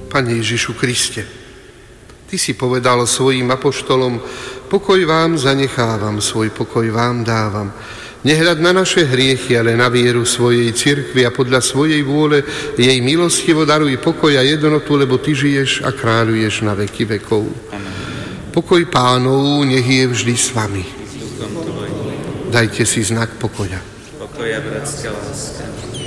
Pane Ježišu Kriste, Ty si povedal svojim apoštolom: pokoj vám zanechávam, svoj pokoj vám dávam. Nehľad na naše hriechy, ale na vieru svojej cirkvi a podľa svojej vôle jej milostivo daruj pokoj a jednotu, lebo Ty žiješ a kráľuješ na veky vekov. Amen. Pokoj Pánov nech je vždy s vami. Dajte si znak pokoja. Pokoja, bratská láska.